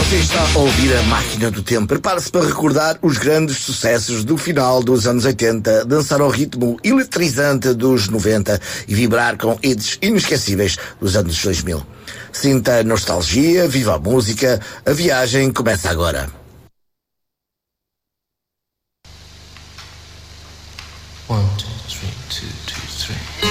Você está a ouvir a Máquina do Tempo. Prepare-se para recordar os grandes sucessos do final dos anos 80, dançar ao ritmo eletrizante dos 90 e vibrar com hits inesquecíveis dos anos 2000. Sinta a nostalgia, viva a música, a viagem começa agora. One, two, three, two, two, three.